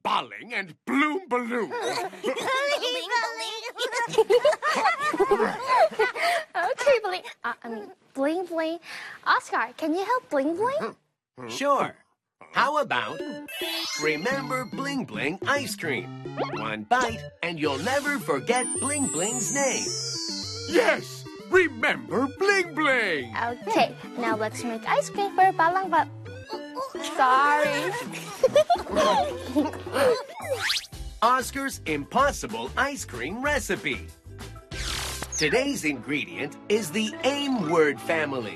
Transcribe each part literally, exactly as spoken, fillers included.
Balling and Bloom Balloon. Okay, Bling. Uh, I mean, Bling Bling. Oscar, can you help Bling Bling? Sure. How about remember Bling Bling ice cream? One bite and you'll never forget Bling Bling's name. Yes, remember Bling Bling. Okay, now let's make ice cream for Balang Ba. Sorry. Oscar's Impossible Ice Cream Recipe. Today's ingredient is the AIM word family.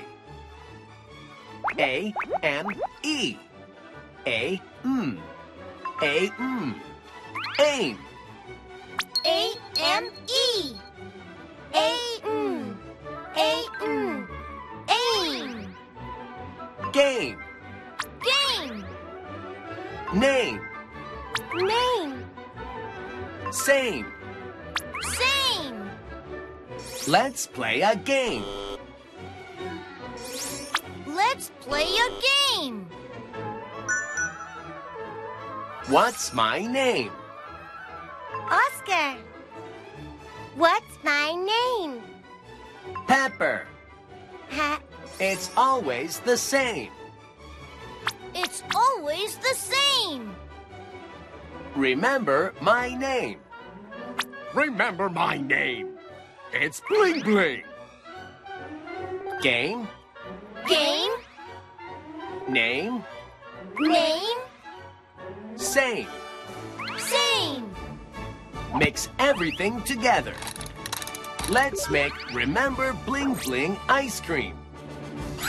A M E. A M. A M. AIM. A M E. A M. A M. AIM. Game. Game. Name. Name. Same. Same. Let's play a game. Let's play a game. What's my name? Oscar. What's my name? Pepper. Ha. It's always the same. It's always the same. Remember my name. Remember my name. It's Bling Bling. Game. Game. Name. Name. Same. Same. Mix everything together. Let's make Remember Bling Bling ice cream.